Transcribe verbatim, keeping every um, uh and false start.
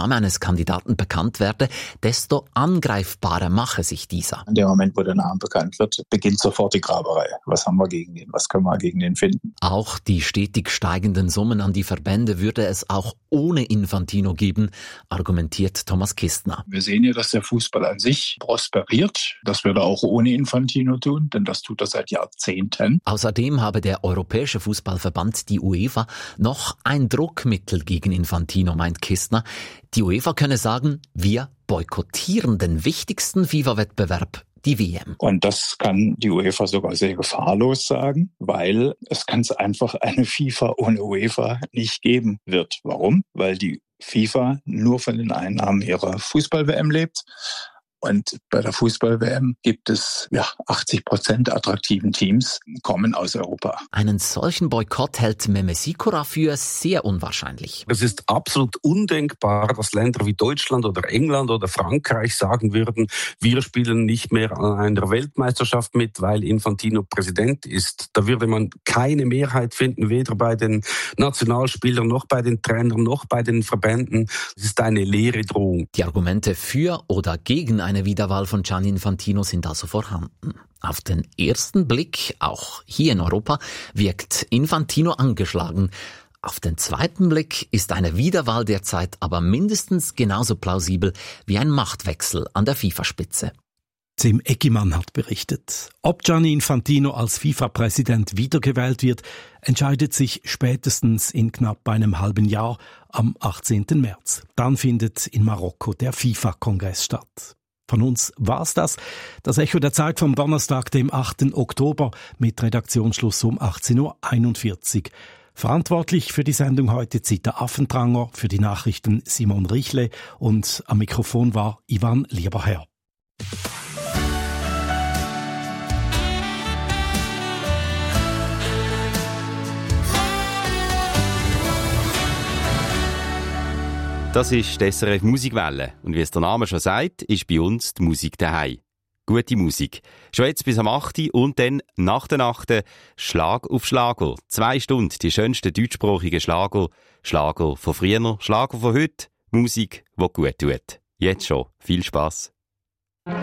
Name eines Kandidaten bekannt werde, desto angreifbarer mache sich dieser. In dem Moment, wo der Name bekannt wird, beginnt sofort die Graberei. Was haben wir gegen den? Was können wir gegen den finden? Auch die stetig steigenden Summen an die Verbände würde es auch ohne Infantino geben, argumentiert Thomas Kistner. Wir sehen ja, dass der Fußball an sich prosperiert. Das würde er auch ohne Infantino tun, denn das tut er seit Jahrzehnten. Außerdem habe der Europäische Fußballverband, die UEFA, noch ein Druckmittel gegen Infantino, meint Kistner. Die UEFA könne sagen, wir boykottieren den wichtigsten FIFA-Wettbewerb, die W M. Und das kann die UEFA sogar sehr gefahrlos sagen, weil es ganz einfach eine FIFA ohne UEFA nicht geben wird. Warum? Weil die FIFA nur von den Einnahmen ihrer Fußball-W M lebt. Und bei der Fußball-W M gibt es ja achtzig Prozent attraktiven Teams, kommen aus Europa. Einen solchen Boykott hält Meme Sikora für sehr unwahrscheinlich. Es ist absolut undenkbar, dass Länder wie Deutschland oder England oder Frankreich sagen würden, wir spielen nicht mehr an einer Weltmeisterschaft mit, weil Infantino Präsident ist. Da würde man keine Mehrheit finden, weder bei den Nationalspielern noch bei den Trainern noch bei den Verbänden. Es ist eine leere Drohung. Die Argumente für oder gegen eine Wiederwahl von Gianni Infantino sind also vorhanden. Auf den ersten Blick, auch hier in Europa, wirkt Infantino angeschlagen. Auf den zweiten Blick ist eine Wiederwahl derzeit aber mindestens genauso plausibel wie ein Machtwechsel an der FIFA-Spitze. Tim Eckimann hat berichtet. Ob Gianni Infantino als FIFA-Präsident wiedergewählt wird, entscheidet sich spätestens in knapp einem halben Jahr am achtzehnten März. Dann findet in Marokko der FIFA-Kongress statt. Von uns war's das. Das Echo der Zeit vom Donnerstag, dem achten Oktober, mit Redaktionsschluss um achtzehn Uhr einundvierzig. Verantwortlich für die Sendung heute Zita Affentranger, für die Nachrichten Simon Richle und am Mikrofon war Ivan Lieberherr. Das ist die S R F Musikwelle. Und wie es der Name schon sagt, ist bei uns die Musik daheim. Gute Musik. Schon jetzt bis am achten und dann nach der Nacht Schlag auf Schlager. Zwei Stunden die schönsten deutschsprachigen Schlager. Schlager von früher, Schlager von heute. Musik, die gut tut. Jetzt schon. Viel Spass.